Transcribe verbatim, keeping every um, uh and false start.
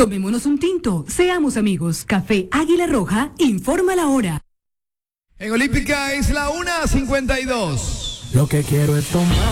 Tomémonos un tinto, seamos amigos. Café Águila Roja, informa la hora. En Olímpica es la una cincuenta y dos. Lo que quiero es tomar.